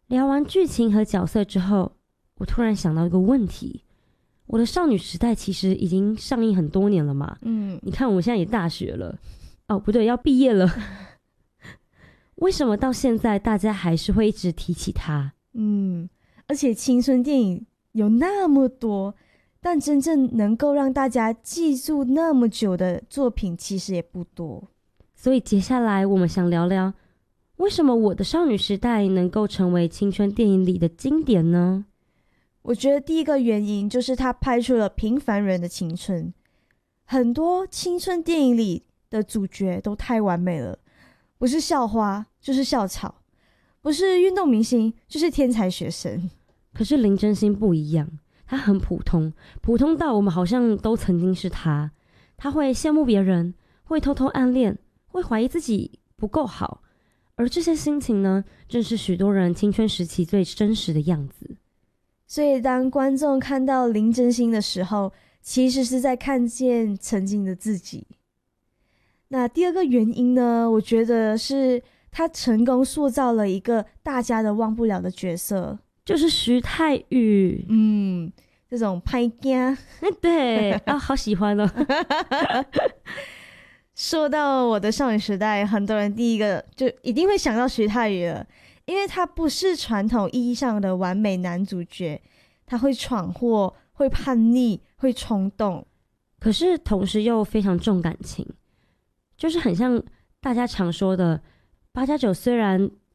聊完剧情和角色之后，我突然想到一个问题：我的少女时代其实已经上映很多年了嘛，你看我现在也大学了，哦，不对，要毕业了。为什么到现在大家还是会一直提起它？ 而且青春电影有那么多，但真正能够让大家记住那么久的作品其实也不多。 所以接下来我们想聊聊，为什么我的少女时代能够成为青春电影里的经典呢？ 我觉得第一个原因就是他拍出了平凡人的青春。很多青春电影里的主角都太完美了，不是校花就是校草，不是运动明星就是天才学生。 可是林真心不一样，她很普通，普通到我们好像都曾经是她。她会羡慕别人，会偷偷暗恋，会怀疑自己不够好，而这些心情呢，正是许多人青春时期最真实的样子。 所以当观众看到林真心的时候，其实是在看见曾经的自己。那第二个原因呢，我觉得是他成功塑造了一个大家都忘不了的角色， 就是徐太宇。 这种拍惊对啊，好喜欢哦。 说到我的少女时代，很多人第一个就一定会想到徐太宇了，因为他不是传统意义上的完美男主角，他会闯祸，会叛逆，会冲动， 可是同时又非常重感情，就是很像大家常说的8+9，虽然